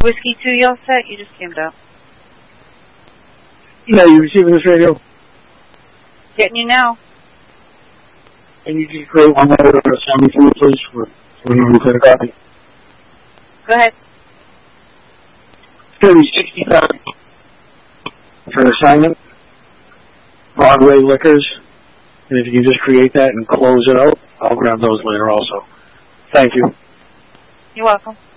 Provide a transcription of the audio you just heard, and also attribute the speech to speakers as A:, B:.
A: Whiskey 2, you all set? You just came out.
B: Yeah, you receiving this radio?
A: Getting you now.
B: And you just create one letter or send me through, please, for you to get a copy.
A: Go ahead.
B: It's going to be $60,000 for assignment. Broadway Liquors. And if you can just create that and close it out, I'll grab those later also. Thank you.
A: You're welcome.